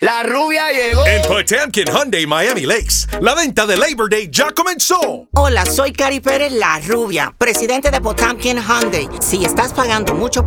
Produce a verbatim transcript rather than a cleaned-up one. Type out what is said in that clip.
La rubia llegó. En Potemkin Hyundai Miami Lakes, la venta de Labor Day ya comenzó. Hola, soy Cari Pérez, la rubia, presidente de Potemkin Hyundai. Si estás pagando mucho